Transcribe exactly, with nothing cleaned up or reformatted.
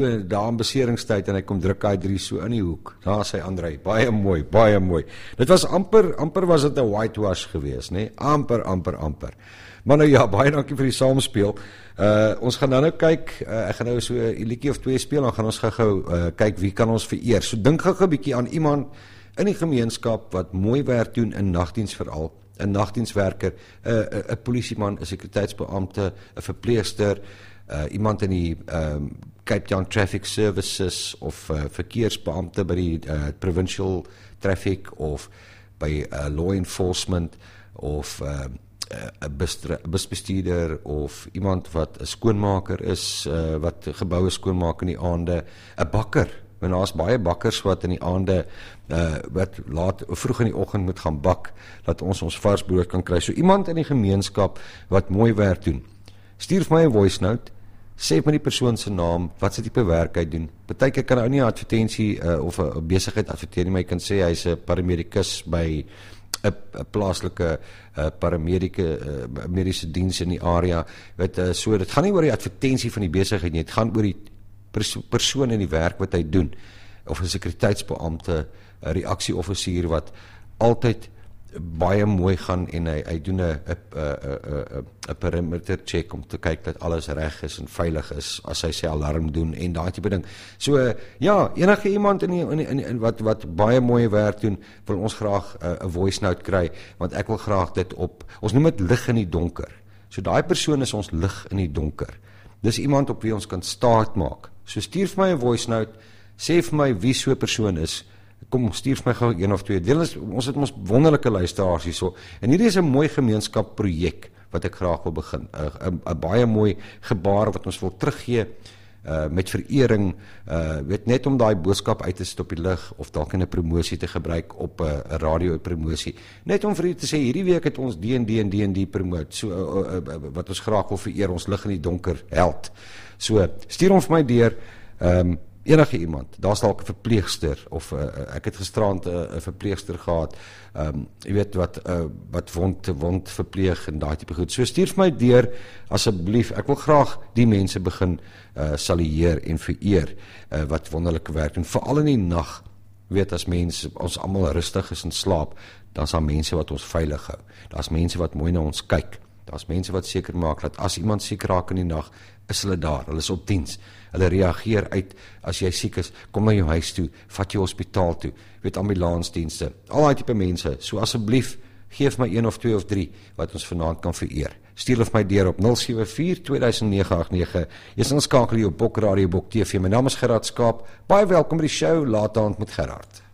daar in beseringstyd en hy kom druk hy drie so in die hoek. Daar sê André, baie mooi, baie mooi. Dit was amper, amper was dit 'n whitewash geweest, né? Amper, amper, amper. Maar nou ja, baie dankie vir die saamspeel. Uh, ons gaan nou nou kyk, uh, ek gaan nou so 'n liedjie of twee speel, dan gaan ons gou-gou uh, kyk wie kan ons vereer. So dink gou 'n bietjie aan iemand in die gemeenskap wat mooi werk doen in nagdiens veral, 'n nagdienswerker, 'n uh, 'n polisieman, 'n sekuriteitsbeampte, 'n verpleegster, uh, iemand in die um, Cape Town Traffic Services of uh, verkeersbeampte by die uh, provincial traffic of by uh, law enforcement of 'n uh, uh, busbestuurder of iemand wat 'n skoonmaker is, uh, wat geboue skoonmaak in die aande, 'n bakker. Want daar's baie bakkers wat in die aande uh, wat laat vroeg in die oggend moet gaan bak, dat ons ons vars brood kan kry. So iemand in die gemeenskap wat mooi werk doen. Stuur vir my 'n voice note. Sê my die persoon se naam, wat sy tipe werk hy doen. Partykeer kan hy nie 'n advertensie uh, of 'n besigheid adverteer nie, maar hy kan sê hy's 'n paramedikus by 'n plaaslike uh, paramedike uh, mediese diens in die area. Weet uh, so dit gaan nie oor die advertensie van die besigheid nie, dit gaan oor die perso persoon in die werk wat hy doen. Of 'n sekuriteitsbeampte, 'n reaksieoffisier wat altyd baie mooi gaan en hy hy doen 'n 'n 'n 'n perimeter check om te kyk dat alles reg is en veilig is as hy sy alarm doen en daai tipe ding. So uh, ja, enige iemand in die, in, die, in, in wat wat baie mooi werk doen, wil ons graag 'n uh, voice note kry, want ek wil graag dit op ons noem dit lig in die donker. So daai persoon is ons lig in die donker. Dis iemand op wie ons kan staat maak. So stuur vir my 'n voice note, sê vir my wie so 'n persoon is. Kom, stuur vir my gou een of twee. Deel is, ons het ons wonderlike luisteraars hierso. En hierdie is 'n mooi gemeenskapprojek wat ek graag wil begin. 'n 'n baie mooi gebaar wat ons wil teruggee uh, met verering, uh, weet net om daai boodskap uit te sit op die lig of dalk in 'n promosie te gebruik op 'n uh, radio promosie. Net om vir u te sê hierdie week het ons D en D en D en D promote. So uh, uh, uh, wat ons graag wil vereer, ons lig in die donker held. So stuur hom vir my deur. Ehm um, enige iemand, daar's dalk 'n verpleegster of uh, ek het gisterand 'n uh, verpleegster gehad, um, jy weet wat uh, wat wond wond verpleeg en daai tipe goed. So stuur vir my deur asseblief. Ek wil graag die mense begin uh, salueer en vereer uh, wat wonderlike werk doen, veral in die nag. Weet as mense ons almal rustig is en slaap, dan's daar mense wat ons veilig hou. Daar's mense wat mooi na ons kyk. Daar's mense wat seker maak dat as iemand siek raak in die nag, is hulle daar, hulle is op diens. Hulle reageer uit, as jy siek is, kom na jou huis toe, vat jou hospitaal toe, weet ambulansdienste, al die type mense. So asseblief, geef my een of twee of drie, wat ons vanaand kan vereer. Stuur hulle vir my deur op nul sewe vier twee nege agt nege. Jy sal skakel hier op Bok Radio, Bok T V. My naam is Gerard Skaap. Baie welkom by die show, Laat Aand met Gerard.